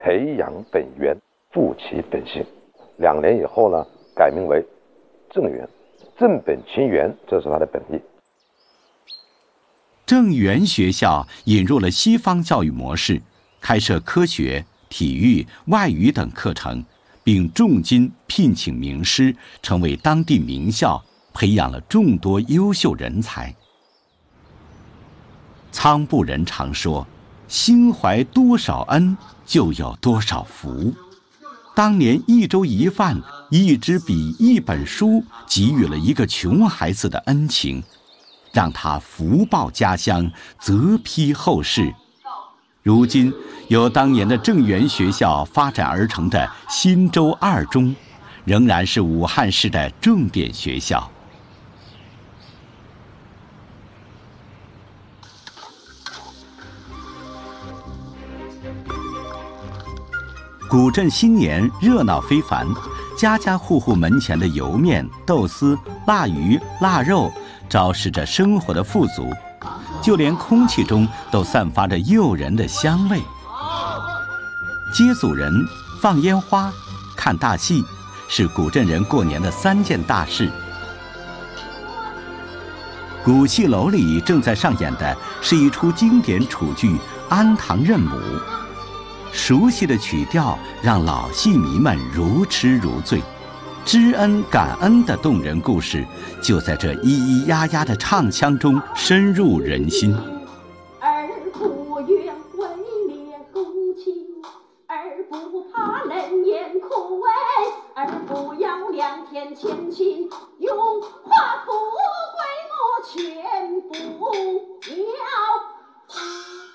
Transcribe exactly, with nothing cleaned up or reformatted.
培养本源，复其本性。两年以后呢，改名为正源，正本清源，这是它的本意。 正源学校引入了西方教育模式，开设科学、体育、外语等课程，并重金聘请名师，成为当地名校，培养了众多优秀人才。仓部人常说，心怀多少恩，就有多少福。当年一粥一饭、一支笔、一本书，给予了一个穷孩子的恩情，让他福报家乡，泽披后世。如今由当年的正源学校发展而成的新州二中，仍然是武汉市的重点学校。古镇新年热闹非凡，家家户户门前的油面、豆丝、腊鱼、腊肉，昭示着生活的富足，就连空气中都散发着诱人的香味。接祖人、放烟花、看大戏，是古镇人过年的三件大事。古戏楼里正在上演的是一出经典楚剧《安堂认母》。熟悉的曲调让老戏迷们如痴如醉，知恩感恩的动人故事就在这咿咿呀呀的唱腔中深入人心。 儿不愿毁灭公卿，儿不怕冷眼苦哎，儿不要两天前亲，荣华富贵我全不要。